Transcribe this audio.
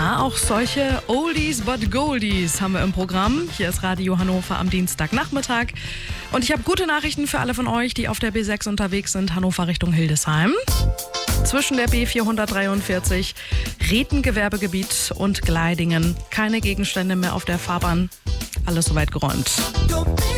Ja, auch solche Oldies but Goldies haben wir im Programm. Hier ist Radio Hannover am Dienstagnachmittag. Und ich habe gute Nachrichten für alle von euch, die auf der B6 unterwegs sind, Hannover Richtung Hildesheim. Zwischen der B443, Rethen-Gewerbegebiet und Gleidingen. Keine Gegenstände mehr auf der Fahrbahn. Alles soweit geräumt.